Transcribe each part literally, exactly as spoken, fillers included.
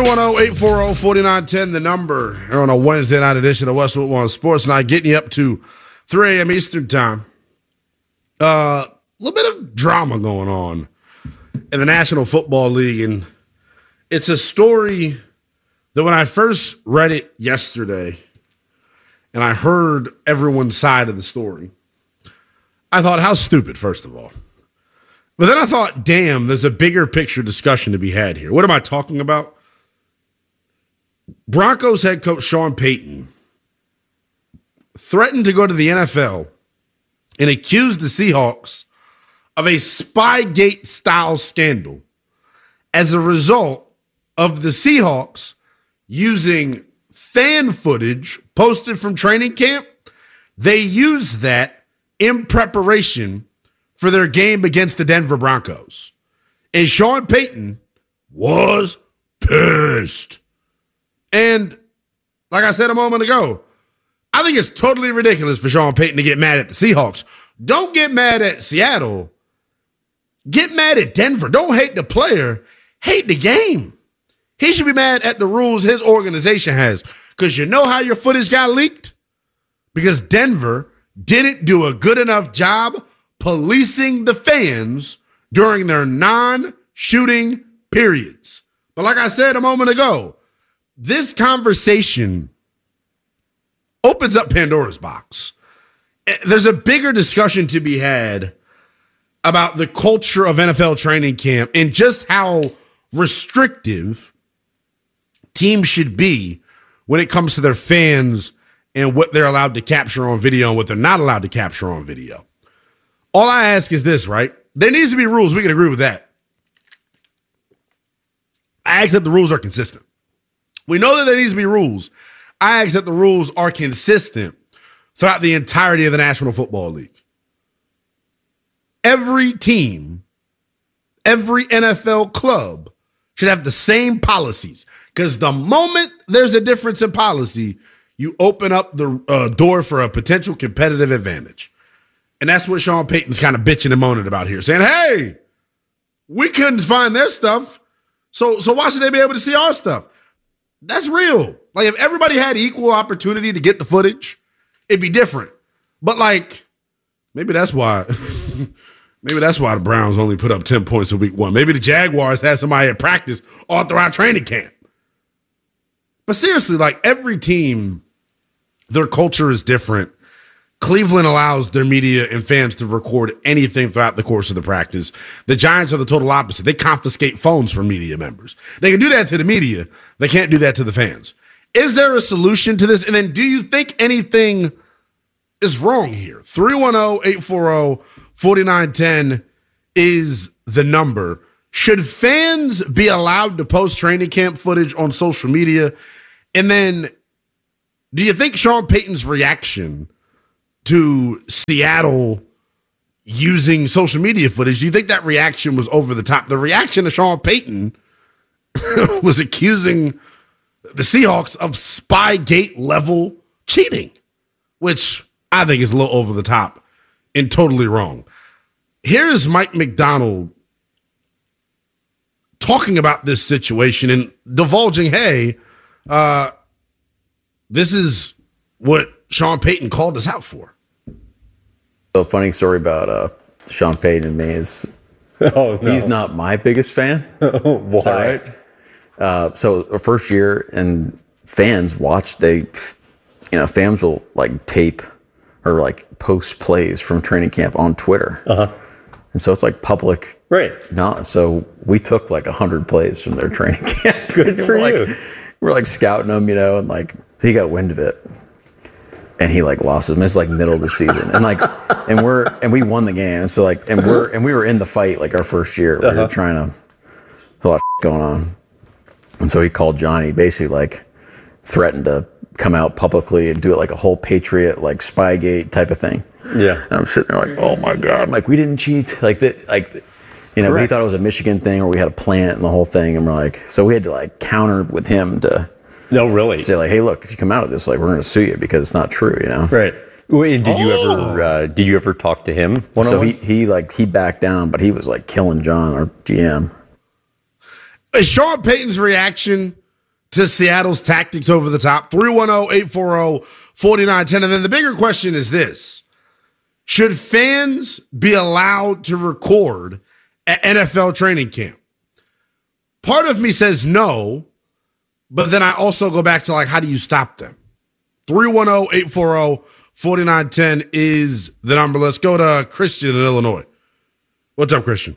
one zero, eight four zero, four nine one zero, the number here on a Wednesday night edition of Westwood One Sports Night, getting you up to three a.m. Eastern Time. A uh, little bit of drama going on in the National Football League, and it's a story that when I first read it yesterday and I heard everyone's side of the story, I thought, how stupid, first of all. But then I thought, damn, there's a bigger picture discussion to be had here. What am I talking about? Broncos head coach Sean Payton threatened to go to the N F L and accuse the Seahawks of a Spygate-style scandal as a result of the Seahawks using fan footage posted from training camp. They used that in preparation for their game against the Denver Broncos. And Sean Payton was pissed. And like I said a moment ago, I think it's totally ridiculous for Sean Payton to get mad at the Seahawks. Don't get mad at Seattle. Get mad at Denver. Don't hate the player. Hate the game. He should be mad at the rules his organization has. Because you know how your footage got leaked? Because Denver didn't do a good enough job policing the fans during their non-shooting periods. But like I said a moment ago, this conversation opens up Pandora's box. There's a bigger discussion to be had about the culture of N F L training camp and just how restrictive teams should be when it comes to their fans and what they're allowed to capture on video and what they're not allowed to capture on video. All I ask is this, right? There needs to be rules. We can agree with that. I ask that the rules are consistent. We know that there needs to be rules. I ask that the rules are consistent throughout the entirety of the National Football League. Every team, every N F L club should have the same policies. Because the moment there's a difference in policy, you open up the uh, door for a potential competitive advantage. And that's what Sean Payton's kind of bitching and moaning about here, saying, hey, we couldn't find their stuff, so, so why should they be able to see our stuff? That's real. Like, if everybody had equal opportunity to get the footage, it'd be different. But, like, maybe that's why maybe that's why the Browns only put up ten points in week one. Maybe the Jaguars had somebody at practice all throughout training camp. But seriously, like, every team, their culture is different. Cleveland allows their media and fans to record anything throughout the course of the practice. The Giants are the total opposite. They confiscate phones from media members. They can do that to the media. They can't do that to the fans. Is there a solution to this? And then do you think anything is wrong here? three one zero, eight four zero, four nine one zero is the number. Should fans be allowed to post training camp footage on social media? And then do you think Sean Payton's reaction to Seattle using social media footage, do you think that reaction was over the top? The reaction to Sean Payton was accusing the Seahawks of Spygate level cheating, which I think is a little over the top and totally wrong. Here's Mike Macdonald talking about this situation and divulging, hey, uh, this is what Sean Payton called us out for. A funny story about uh, Sean Payton and me is oh, no. He's not my biggest fan. Why? Is that right? Uh, so our first year, and fans watch, they, you know, fans will like tape or like post plays from training camp on Twitter. Uh-huh. And so it's like public. Right. No, so we took like a hundred plays from their training camp. Good for we're you. Like, we're like scouting them, you know, and like he got wind of it. And he like lost him. It's like middle of the season, and like, and we're and we won the game. So like, and we're and we were in the fight like our first year. We uh-huh. were trying to, a lot of going on, and so he called Johnny, basically like threatened to come out publicly and do it like a whole Patriot like Spygate type of thing. Yeah, and I'm sitting there like, oh my god, I'm like, we didn't cheat, like that, like, you know, Correct. we thought it was a Michigan thing, or we had a plant and the whole thing, and we're like, so we had to like counter with him to. No, really. Say like, hey, look, if you come out of this, like, we're going to sue you because it's not true, you know? Right. Wait, did oh. you ever? Uh, did you ever talk to him? So he he like he backed down, but he was like killing John, our G M. Is Sean Payton's reaction to Seattle's tactics over the top. three one zero, eight four zero, four nine one zero. And then the bigger question is this. Should fans be allowed to record at N F L training camp? Part of me says no, but then I also go back to, like, how do you stop them? three one zero, eight four zero, four nine one zero is the number. Let's go to Christian in Illinois. What's up, Christian?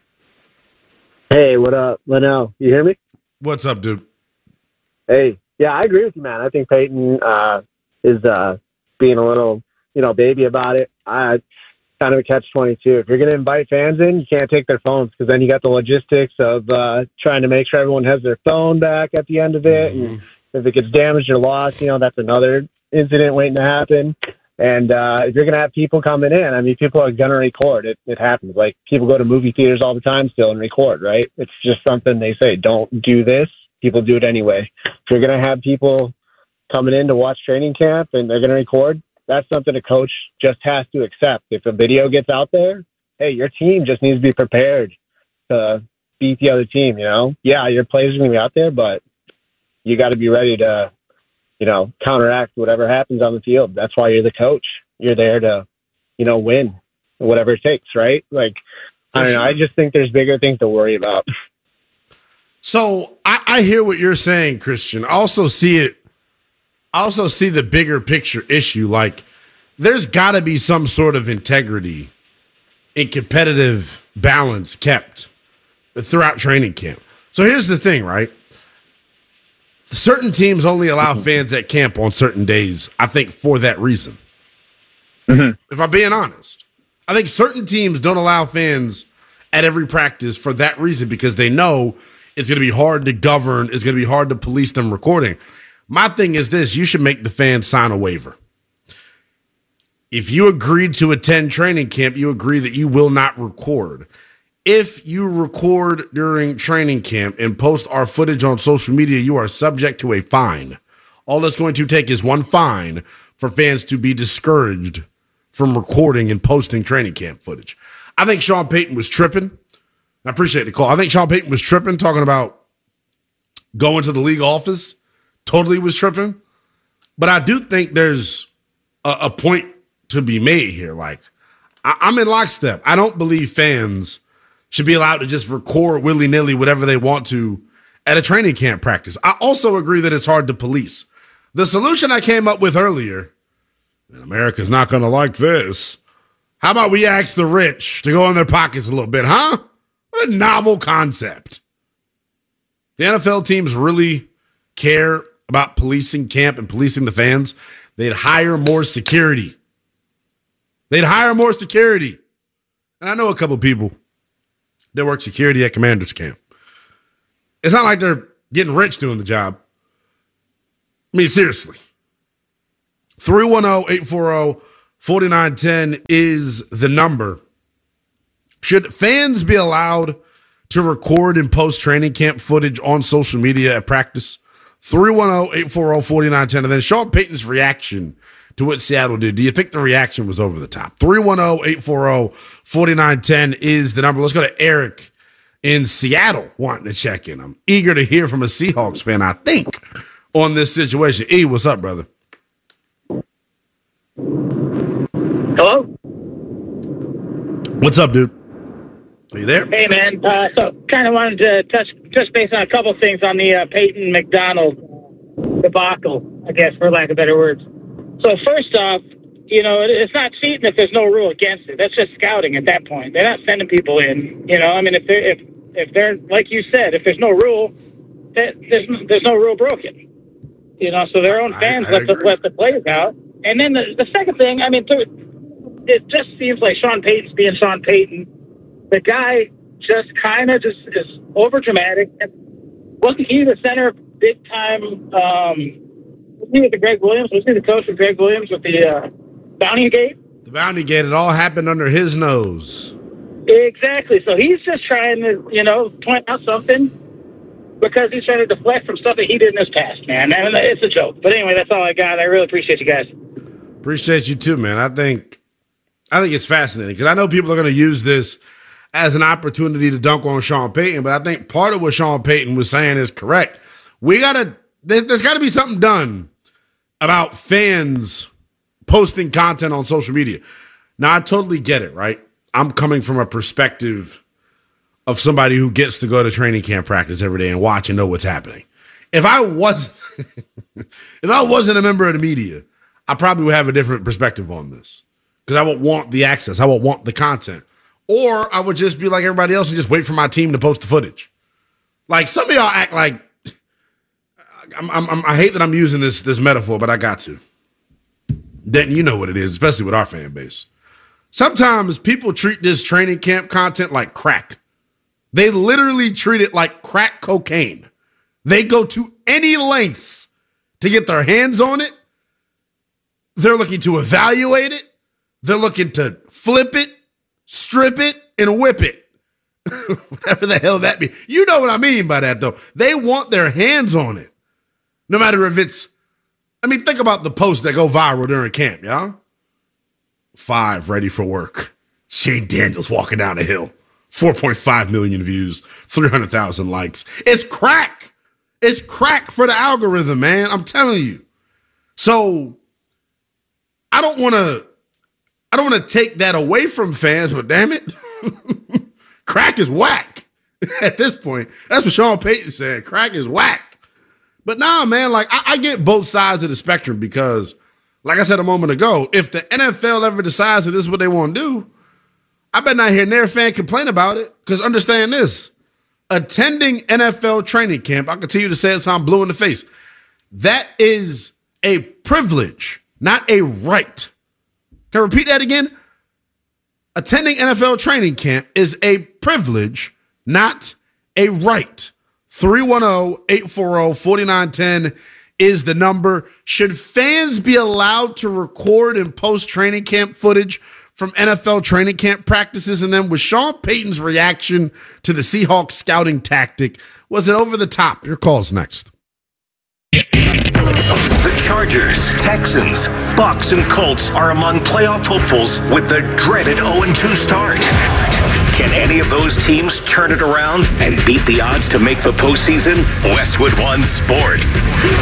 Hey, what up, Linnell? You hear me? What's up, dude? Hey, yeah, I agree with you, man. I think Peyton uh, is uh, being a little, you know, baby about it. I kind of a catch twenty-two. If you're going to invite fans in, you can't take their phones because then you got the logistics of uh, trying to make sure everyone has their phone back at the end of it. Mm-hmm. And if it gets damaged or lost, you know, that's another incident waiting to happen. And uh, if you're going to have people coming in, I mean, people are going to record. It, it happens. Like, people go to movie theaters all the time still and record, right? It's just something they say, don't do this. People do it anyway. If you're going to have people coming in to watch training camp and they're going to record, that's something a coach just has to accept. If a video gets out there, hey, your team just needs to be prepared to beat the other team, you know? Yeah, your players are going to be out there, but you got to be ready to, you know, counteract whatever happens on the field. That's why you're the coach. You're there to, you know, win whatever it takes, right? Like, For I don't sure. know. I just think there's bigger things to worry about. So I, I hear what you're saying, Christian. I also see it. I also see the bigger picture issue. Like, there's got to be some sort of integrity and competitive balance kept throughout training camp. So here's the thing, right? Certain teams only allow fans at camp on certain days, I think, for that reason. Mm-hmm. If I'm being honest, I think certain teams don't allow fans at every practice for that reason because they know it's going to be hard to govern. It's going to be hard to police them recording. My thing is this. You should make the fans sign a waiver. If you agreed to attend training camp, you agree that you will not record. If you record during training camp and post our footage on social media, you are subject to a fine. All it's going to take is one fine for fans to be discouraged from recording and posting training camp footage. I think Sean Payton was tripping. I appreciate the call. I think Sean Payton was tripping, talking about going to the league office. Totally was tripping. But I do think there's a, a point to be made here. Like, I, I'm in lockstep. I don't believe fans should be allowed to just record willy-nilly whatever they want to at a training camp practice. I also agree that it's hard to police. The solution I came up with earlier, and America's not going to like this, how about we ask the rich to go in their pockets a little bit, huh? What a novel concept. The N F L teams really care about policing camp and policing the fans. They'd hire more security. They'd hire more security. And I know a couple people that work security at Commanders camp. It's not like they're getting rich doing the job. I mean, seriously. three one zero, eight four zero, four nine one zero is the number. Should fans be allowed to record and post training camp footage on social media at practice? three one zero, eight four zero, four nine one zero. And then Sean Payton's reaction to what Seattle did. Do you think the reaction was over the top? three one zero, eight four zero, four nine one zero is the number. Let's go to Eric in Seattle wanting to check in. I'm eager to hear from a Seahawks fan, I think, on this situation. E, what's up, brother? Hello? What's up, dude? Are you there? Hey, man. Uh, so kind of wanted to touch touch base on a couple things on the uh, Peyton McDonald debacle, I guess, for lack of better words. So first off, you know, it's not cheating if there's no rule against it. That's just scouting at that point. They're not sending people in. You know, I mean, if they're, if, if they're like you said, if there's no rule, that, there's, there's no rule broken. You know, so their own fans I, I let, the, let the players out. And then the, the second thing, I mean, it just seems like Sean Payton's being Sean Payton. The guy just kind of just is over dramatic. Wasn't he the center of big time? Um, was he with the Greg Williams? Was he the coach with Greg Williams with the uh, Bounty Gate? The Bounty Gate. It all happened under his nose. Exactly. So he's just trying to, you know, point out something because he's trying to deflect from stuff that he did in his past, man. And it's a joke. But anyway, that's all I got. I really appreciate you guys. Appreciate you too, man. I think, I think it's fascinating because I know people are going to use this as an opportunity to dunk on Sean Payton, but I think part of what Sean Payton was saying is correct. We got to there, there's got to be something done about fans posting content on social media. Now, I totally get it, right? I'm coming from a perspective of somebody who gets to go to training camp practice every day and watch and know what's happening. If I was, if I wasn't a member of the media, I probably would have a different perspective on this because I would want the access. I would want the content. Or I would just be like everybody else and just wait for my team to post the footage. Like some of y'all act like, I'm, I'm, I hate that I'm using this, this metaphor, but I got to. Then you know what it is, especially with our fan base. Sometimes people treat this training camp content like crack. They literally treat it like crack cocaine. They go to any lengths to get their hands on it. They're looking to evaluate it. They're looking to flip it, strip it, and whip it. Whatever the hell that means. You know what I mean by that, though. They want their hands on it. No matter if it's, I mean, think about the posts that go viral during camp, y'all. Five ready for work. Shane Daniels walking down the hill. four point five million views, three hundred thousand likes. It's crack. It's crack for the algorithm, man. I'm telling you. So I don't want to, I don't want to take that away from fans, but damn it, crack is whack at this point. That's what Sean Payton said. Crack is whack. But nah, man, like I, I get both sides of the spectrum because, like I said a moment ago, if the N F L ever decides that this is what they want to do, I bet not hear their fan complain about it. Because understand this, attending N F L training camp, I continue to say it until I'm blue in the face, that is a privilege, not a right. Can I repeat that again? Attending N F L training camp is a privilege, not a right. three one zero, eight four zero, four nine one zero is the number. Should fans be allowed to record and post training camp footage from N F L training camp practices? And then was Sean Payton's reaction to the Seahawks scouting tactic, was it over the top? Your call's next. The Chargers, Texans, Bucs, and Colts are among playoff hopefuls with the dreaded oh and two start. Can any of those teams turn it around and beat the odds to make the postseason? Westwood One Sports.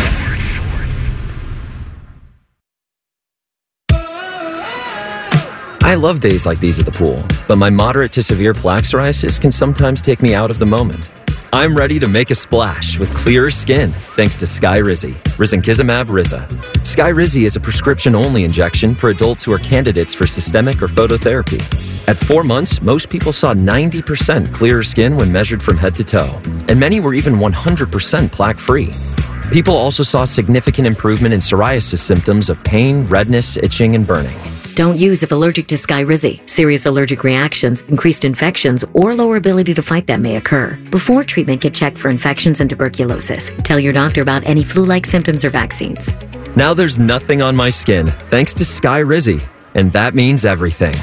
I love days like these at the pool, but my moderate to severe plaque psoriasis can sometimes take me out of the moment. I'm ready to make a splash with clearer skin thanks to Skyrizi, risankizumab Riza. Skyrizi is a prescription-only injection for adults who are candidates for systemic or phototherapy. At four months, most people saw ninety percent clearer skin when measured from head to toe, and many were even one hundred percent plaque-free. People also saw significant improvement in psoriasis symptoms of pain, redness, itching, and burning. Don't use if allergic to Skyrizi. Serious allergic reactions, increased infections, or lower ability to fight them may occur. Before treatment, get checked for infections and tuberculosis. Tell your doctor about any flu-like symptoms or vaccines. Now there's nothing on my skin thanks to Skyrizi, and that means everything.